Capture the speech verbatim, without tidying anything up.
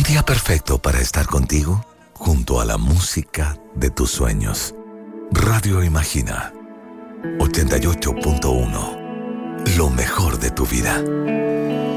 día perfecto para estar contigo junto a la música de tus sueños. Radio Imagina ochenta y ocho punto uno. Lo mejor de tu vida.